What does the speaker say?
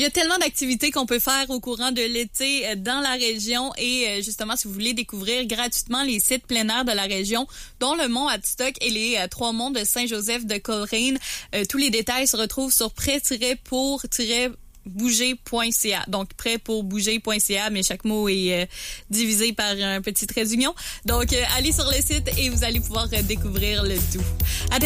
Il y a tellement d'activités qu'on peut faire au courant de l'été dans la région et justement, si vous voulez découvrir gratuitement les sites plein air de la région, dont le mont Hadstock et les trois monts de Saint-Joseph de Coleraine, tous les détails se retrouvent sur prêt-pour-bouger.ca. Donc, prêt-pour-bouger.ca, mais chaque mot est divisé par un petit trait d'union. Donc, allez sur le site et vous allez pouvoir découvrir le tout.